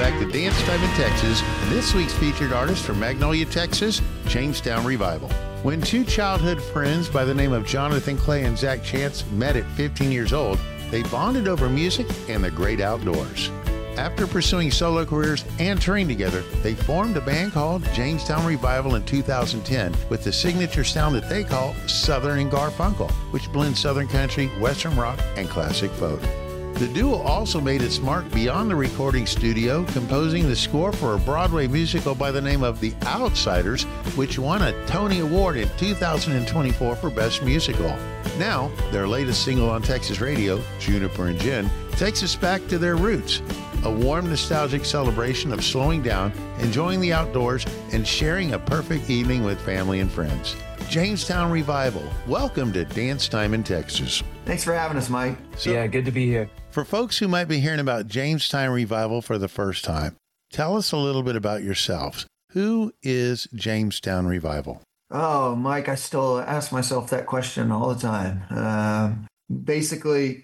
back to Dance Time in Texas. This week's featured artist from Magnolia, Texas, Jamestown Revival. When two childhood friends by the name of Jonathan Clay and Zach Chance met at 15 years old, they bonded over music and the great outdoors. After pursuing solo careers and touring together, they formed a band called Jamestown Revival in 2010 with the signature sound that they call Southern and Garfunkel, which blends Southern country, Western rock, and classic folk. The duo also made its mark beyond the recording studio, composing the score for a Broadway musical by the name of The Outsiders, which won a Tony Award in 2024 for Best Musical. Now, their latest single on Texas radio, Juniper and Gin, takes us back to their roots. A warm, nostalgic celebration of slowing down, enjoying the outdoors, and sharing a perfect evening with family and friends. Jamestown Revival, welcome to Dance Time in Texas. Thanks for having us, Mike. Yeah, good to be here. For folks who might be hearing about Jamestown Revival for the first time, tell us a little bit about yourselves. Who is Jamestown Revival? Oh, Mike, I still ask myself that question all the time. Basically,